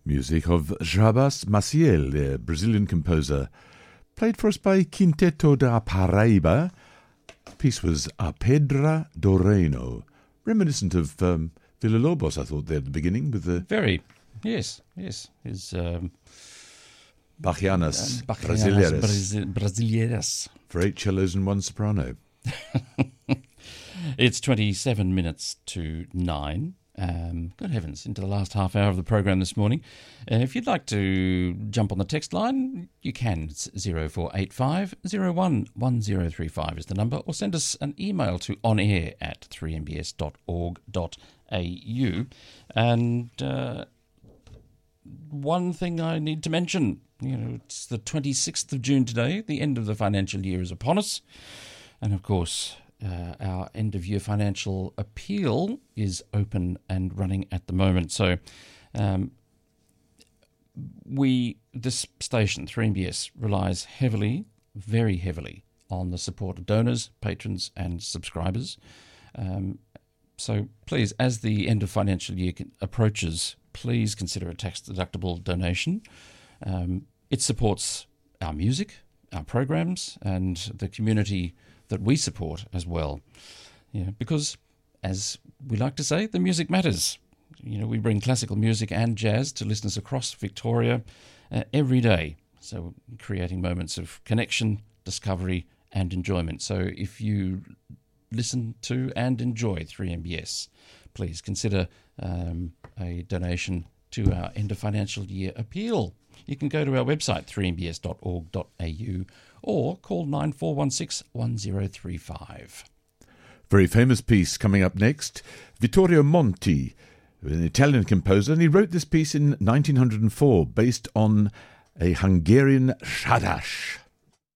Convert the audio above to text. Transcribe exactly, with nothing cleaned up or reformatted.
Music of Jarbas Maciel, the Brazilian composer, played for us by Quinteto da Paraíba. The piece was A Pedra do Reino, reminiscent of um, Villa-Lobos, I thought, there at the beginning, with the... Very, yes, yes. His... Um, Bachianas, uh, Bachianas Brasileiras. Brasileiras. For eight cellos and one soprano. It's twenty-seven minutes to nine. Um, good heavens, into the last half hour of the program this morning. Uh, if you'd like to jump on the text line, you can. It's zero four eight five zero one one zero three five is the number, or send us an email to onair at three m b s dot org dot a u. And uh, one thing I need to mention, you know, it's the twenty-sixth of June today. The end of the financial year is upon us. And of course, Uh, our end-of-year financial appeal is open and running at the moment. So um, we, this station, three M B S, relies heavily, very heavily, on the support of donors, patrons and subscribers. Um, so please, as the end of financial year approaches, please consider a tax-deductible donation. Um, it supports our music, our programs, and the community that we support as well. Yeah, because, as we like to say, the music matters. You know, we bring classical music and jazz to listeners across Victoria uh, every day. So creating moments of connection, discovery and enjoyment. So if you listen to and enjoy three M B S, please consider um, a donation to our end of financial year appeal. You can go to our website, three m b s dot org dot a u, or call nine four one six one zero three five. Very famous piece coming up next. Vittorio Monti, an Italian composer, and he wrote this piece in nineteen oh four based on a Hungarian Shadash.